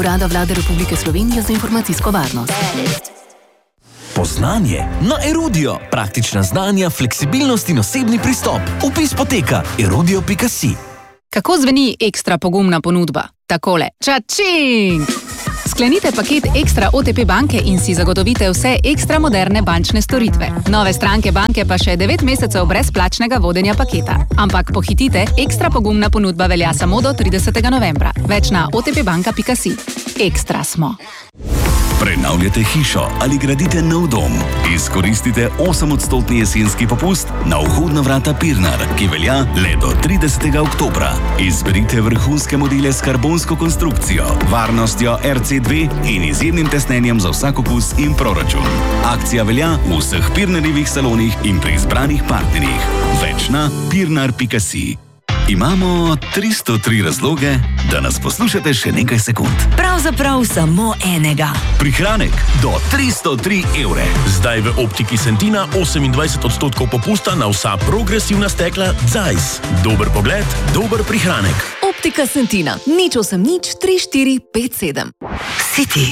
Urada Vlade Republike Slovenije za informacijsko varnost. Poznanje na Erudio. Praktična znanja, fleksibilnost in osebni pristop. Vpis poteka erudio.si. Kako zveni ekstra pogumna ponudba? Takole. Čačing! Sklenite paket Ekstra OTP banke in si zagotovite vse ekstra moderne bančne storitve. Nove stranke banke pa še 9 mesecev brezplačnega vodenja paketa. Ampak pohitite, ekstra pogumna ponudba velja samo do 30. novembra. Več na otpbanka.si. Ekstra smo. Prenavljate hišo ali gradite nov dom? Izkoristite 8% jesenski popust na vhodna vrata Pirnar, ki velja le do 30. oktobra. Izberite vrhunske modele s karbonsko konstrukcijo, varnostjo RC2 in izjemnim tesnenjem za vsak okus in proračun. Akcija velja v vseh Pirnarjevih salonih in pri izbranih partnerjih. Več na pirnar.si. Imamo 303 razloge, da nas poslušate še nekaj sekund. Pravzaprav samo enega. Prihranek do 303 evre. Zdaj v Optiki Sentina 28% popusta na vsa progresivna stekla Zeiss. Dober pogled, dober prihranek. Optika Sentina. 080 3457. City.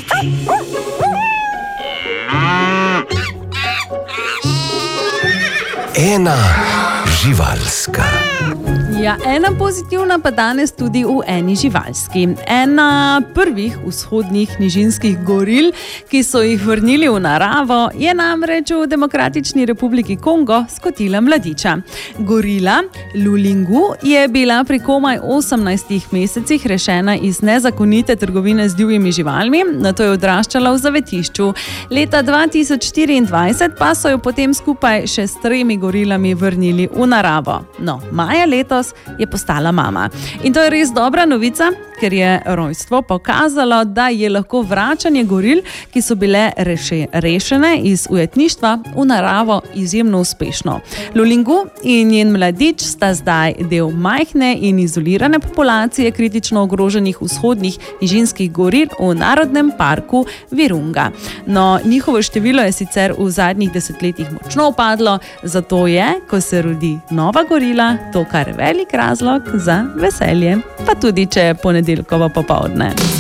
Ena živalska. Ja, ena pozitivna pa danes tudi v eni živalski. Ena prvih vzhodnih nižinskih goril, ki so jih vrnili v naravo, je namreč v Demokratični republiki Kongo skotila mladiča. Gorila Lulingu je bila pri komaj 18 mesecih rešena iz nezakonite trgovine z divjimi živalmi, nato je odraščala v zavetišču. Leta 2024 pa so jo potem skupaj še s 3 gorilami vrnili v naravo. No, maja letos je postala mama. In to je res dobra novica, ker je rojstvo pokazalo, da je lahko vračanje goril, ki so bile rešene iz ujetništva, v naravo izjemno uspešno. Lulingu in njen mladič sta zdaj del majhne in izolirane populacije kritično ogroženih vzhodnih nižinskih goril v Narodnem parku Virunga. No, njihovo število je sicer v zadnjih desetletjih močno upadlo, zato je, ko se rodi nova gorila, to kar velik razlog za veselje, pa tudi če je ponedeljkovo popoldne.